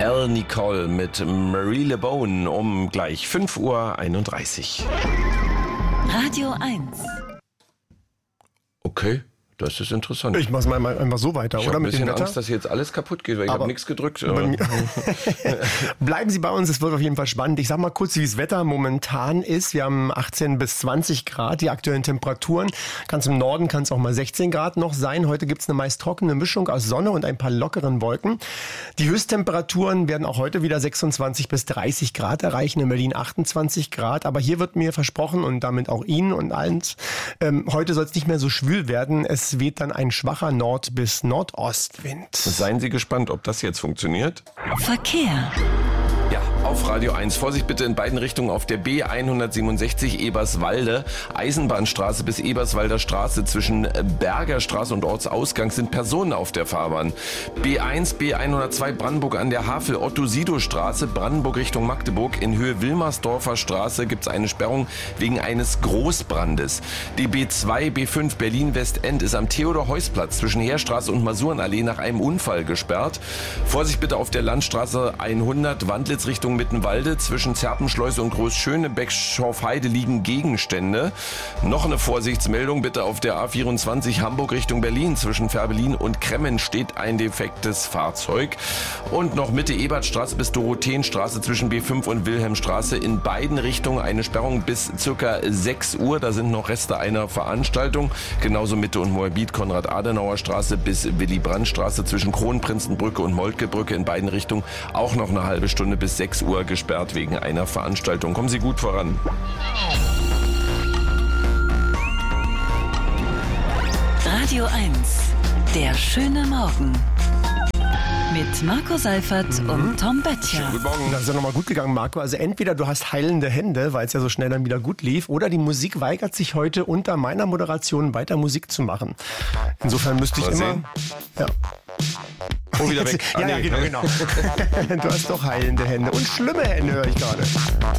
Al Nicole mit Marie LeBone um gleich 5:31 Uhr. Radio 1. Okay, das ist interessant. Ich mach's mal einfach so weiter, Ich oder? habe ein Mit dem bisschen Wetter? Angst, dass jetzt alles kaputt geht, weil ich habe nichts gedrückt. Bleiben Sie bei uns, es wird auf jeden Fall spannend. Ich sag mal kurz, wie das Wetter momentan ist. Wir haben 18 bis 20 Grad, die aktuellen Temperaturen. Ganz im Norden kann es auch mal 16 Grad noch sein. Heute gibt's eine meist trockene Mischung aus Sonne und ein paar lockeren Wolken. Die Höchsttemperaturen werden auch heute wieder 26 bis 30 Grad erreichen, in Berlin 28 Grad. Aber hier wird mir versprochen und damit auch Ihnen und allen, heute soll es nicht mehr so schwül werden. Es weht dann ein schwacher Nord- bis Nordostwind. Seien Sie gespannt, ob das jetzt funktioniert. Verkehr. Ja, auf Radio 1. Vorsicht bitte in beiden Richtungen auf der B167 Eberswalde. Eisenbahnstraße bis Eberswalder Straße zwischen Berger Straße und Ortsausgang sind Personen auf der Fahrbahn. B1, B102 Brandenburg an der Havel, Otto-Sido-Straße, Brandenburg Richtung Magdeburg. In Höhe Wilmersdorfer Straße gibt es eine Sperrung wegen eines Großbrandes. Die B2, B5 Berlin-Westend ist am Theodor-Heuss-Platz zwischen Heerstraße und Masurenallee nach einem Unfall gesperrt. Vorsicht bitte auf der Landstraße 100 Wandlitz Richtung Mittenwalde. Zwischen Zerpenschleuse und Großschönebeck-Schorfheide liegen Gegenstände. Noch eine Vorsichtsmeldung bitte auf der A24 Hamburg Richtung Berlin. Zwischen Fährberlin und Kremmen steht ein defektes Fahrzeug. Und noch Mitte Ebertstraße bis Dorotheenstraße zwischen B5 und Wilhelmstraße. In beiden Richtungen eine Sperrung bis circa 6 Uhr. Da sind noch Reste einer Veranstaltung. Genauso Mitte und Moabit Konrad-Adenauer-Straße bis Willy-Brandt-Straße zwischen Kronprinzenbrücke und Moltke-Brücke. In beiden Richtungen auch noch eine halbe Stunde bis 6 Uhr gesperrt wegen einer Veranstaltung. Kommen Sie gut voran. Radio 1. Der schöne Morgen. Mit Marco Seifert und Tom Böttcher. Guten Morgen. Das ist ja nochmal gut gegangen, Marco. Also entweder du hast heilende Hände, weil es ja so schnell dann wieder gut lief, oder die Musik weigert sich heute unter meiner Moderation weiter Musik zu machen. Insofern müsste ich Mal immer... sehen. Ja. Oh, wieder weg. Ja, genau. Du hast doch heilende Hände. Und schlimme Hände, höre ich gerade.